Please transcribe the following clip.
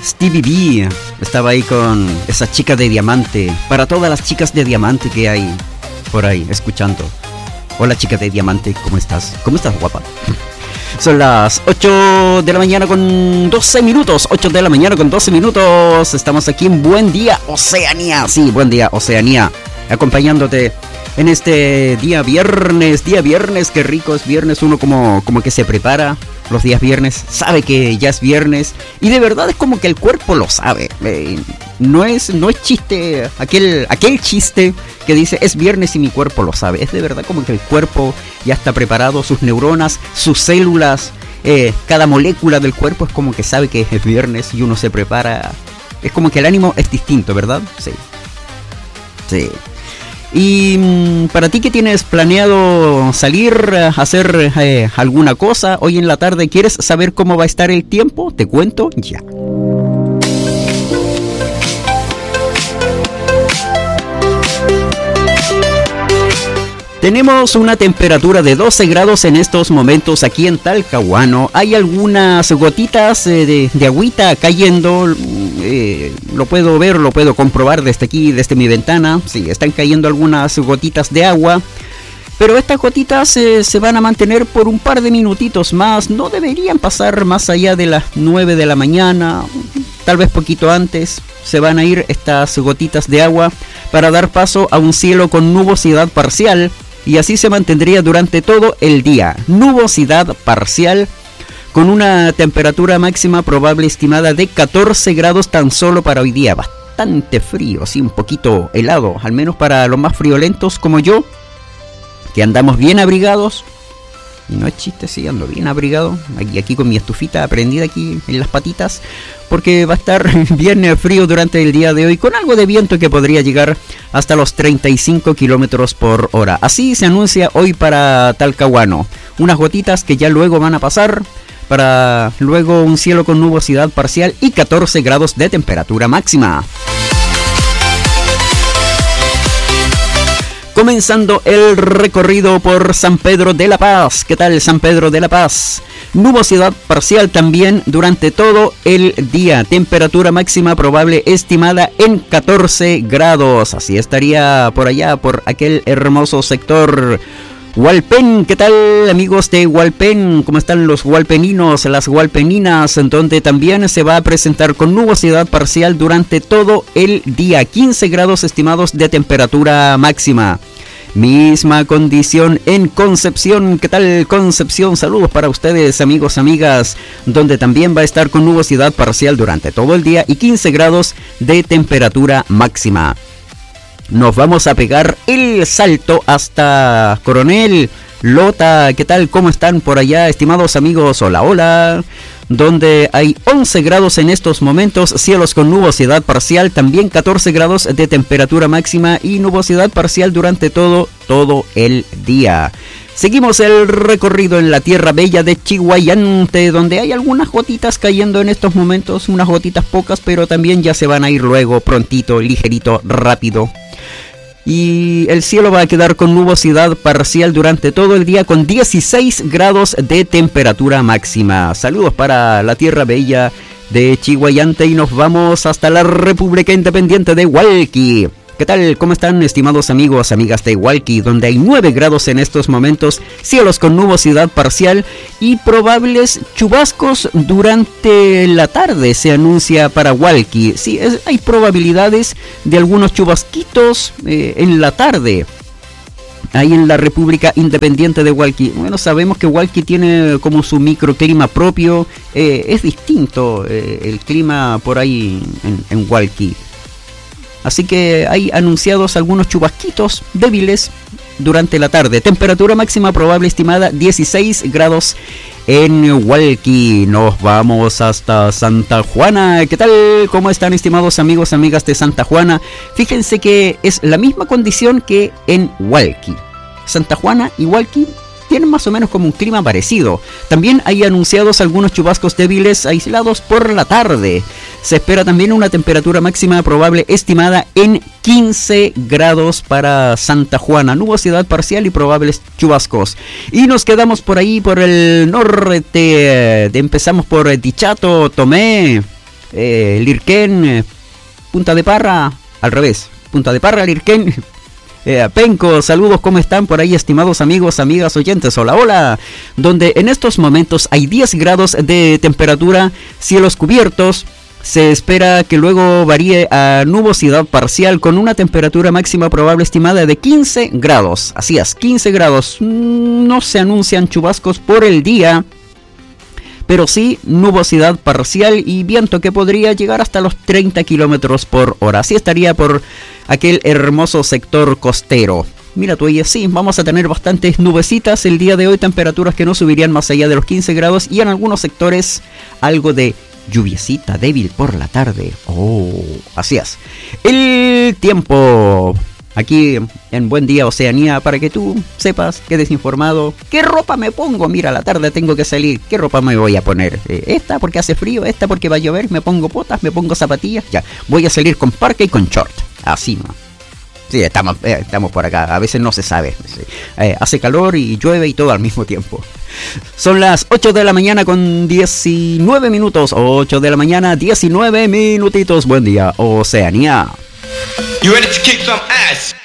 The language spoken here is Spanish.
Stevie B estaba ahí con esa chica de diamante. Para todas las chicas de diamante que hay por ahí escuchando. Hola chica de diamante, ¿cómo estás? ¿Cómo estás, guapa? Son las 8 de la mañana con 12 minutos. 8 de la mañana con 12 minutos. Estamos aquí en Buen Día Oceanía. Sí, Buen Día Oceanía. Acompañándote en este día viernes. Día viernes, qué rico es viernes. Uno como que se prepara los días viernes. Sabe que ya es viernes. Y de verdad es como que el cuerpo lo sabe. No es chiste. Aquel chiste que dice es viernes y mi cuerpo lo sabe. Es de verdad como que el cuerpo ya está preparado. Sus neuronas, sus células, cada molécula del cuerpo es como que sabe que es viernes y uno se prepara. Es como que el ánimo es distinto, ¿verdad? Sí. Sí. Y para ti que tienes planeado salir a hacer alguna cosa hoy en la tarde, ¿quieres saber cómo va a estar el tiempo? Te cuento ya. Tenemos una temperatura de 12 grados en estos momentos aquí en Talcahuano. Hay algunas gotitas de agüita cayendo. Lo puedo ver, lo puedo comprobar desde aquí, desde mi ventana. Sí, están cayendo algunas gotitas de agua. Pero estas gotitas se van a mantener por un par de minutitos más. No deberían pasar más allá de las 9 de la mañana. Tal vez poquito antes. Se van a ir estas gotitas de agua para dar paso a un cielo con nubosidad parcial. Y así se mantendría durante todo el día. Nubosidad parcial con una temperatura máxima probable estimada de 14 grados tan solo para hoy día. Bastante frío, sí, un poquito helado. Al menos para los más friolentos como yo, que andamos bien abrigados. Y no es chiste, sí, ando bien abrigado. Aquí con mi estufita prendida aquí en las patitas. Porque va a estar bien frío durante el día de hoy. Con algo de viento que podría llegar hasta los 35 kilómetros por hora. Así se anuncia hoy para Talcahuano. Unas gotitas que ya luego van a pasar. Para luego un cielo con nubosidad parcial y 14 grados de temperatura máxima. Comenzando el recorrido por San Pedro de la Paz. ¿Qué tal San Pedro de la Paz? Nubosidad parcial también durante todo el día. Temperatura máxima probable estimada en 14 grados. Así estaría por allá, por aquel hermoso sector Hualpén. ¿Qué tal amigos de Hualpén? ¿Cómo están los hualpeninos, las hualpeninas? En donde también se va a presentar con nubosidad parcial durante todo el día. 15 grados estimados de temperatura máxima. Misma condición en Concepción. ¿Qué tal Concepción? Saludos para ustedes amigos, amigas. Donde también va a estar con nubosidad parcial durante todo el día y 15 grados de temperatura máxima. Nos vamos a pegar el salto hasta Coronel, Lota. ¿Qué tal? ¿Cómo están por allá, estimados amigos? Hola, hola. Donde hay 11 grados en estos momentos, cielos con nubosidad parcial, también 14 grados de temperatura máxima y nubosidad parcial durante todo el día. Seguimos el recorrido en la tierra bella de Chiguayante, donde hay algunas gotitas cayendo en estos momentos, unas gotitas pocas, pero también ya se van a ir luego, prontito, ligerito, rápido. Y el cielo va a quedar con nubosidad parcial durante todo el día con 16 grados de temperatura máxima. Saludos para la tierra bella de Chiguayante y nos vamos hasta la República Independiente de Hualqui. ¿Qué tal? ¿Cómo están estimados amigos, amigas de Hualqui? Donde hay 9 grados en estos momentos, cielos con nubosidad parcial y probables chubascos durante la tarde se anuncia para Hualqui. Sí, hay probabilidades de algunos chubasquitos en la tarde. Ahí en la República Independiente de Hualqui. Bueno, sabemos que Hualqui tiene como su microclima propio. Es distinto el clima por ahí en Hualqui. Así que hay anunciados algunos chubasquitos débiles durante la tarde. Temperatura máxima probable estimada 16 grados en Hualqui. Nos vamos hasta Santa Juana. ¿Qué tal? ¿Cómo están estimados amigos, amigas de Santa Juana? Fíjense que es la misma condición que en Hualqui. Santa Juana y Hualqui tienen más o menos como un clima parecido. También hay anunciados algunos chubascos débiles aislados por la tarde. Se espera también una temperatura máxima probable estimada en 15 grados para Santa Juana. Nubosidad parcial y probables chubascos. Y nos quedamos por ahí, por el norte. Empezamos por Dichato, Tomé. Lirquén, Punta de Parra, al revés, Punta de Parra, Lirquén, Penco, saludos, ¿cómo están por ahí, estimados amigos, amigas, oyentes? Hola, hola. Donde en estos momentos hay 10 grados de temperatura, cielos cubiertos. Se espera que luego varíe a nubosidad parcial con una temperatura máxima probable estimada de 15 grados. Así es, 15 grados. No se anuncian chubascos por el día, pero sí nubosidad parcial y viento que podría llegar hasta los 30 kilómetros por hora. Así estaría por aquel hermoso sector costero. Mira tú, y sí, vamos a tener bastantes nubecitas el día de hoy, temperaturas que no subirían más allá de los 15 grados y en algunos sectores algo de lluviecita débil por la tarde. Oh, así es. El tiempo aquí en Buen Día Oceanía, para que tú sepas, quedes informado. ¿Qué ropa me pongo? Mira, a la tarde tengo que salir. ¿Qué ropa me voy a poner? Esta porque hace frío, esta porque va a llover. Me pongo botas, me pongo zapatillas. Ya, voy a salir con parca y con short. Así, ¿no? Sí, estamos por acá. A veces no se sabe. Sí. Hace calor y llueve y todo al mismo tiempo. Son las 8 de la mañana con 19 minutos. 8 de la mañana, 19 minutitos. Buen Día Oceanía. You ready to kick some ass?